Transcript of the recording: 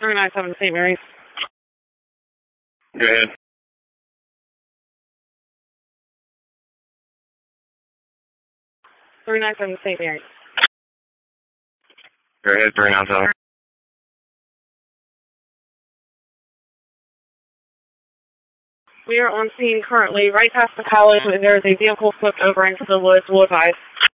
397 St. Mary's. Go ahead. Three nine seven St. Mary's. Go ahead, 397. We are on scene currently, right past the college, and there is a vehicle flipped over into the woods. Will advise.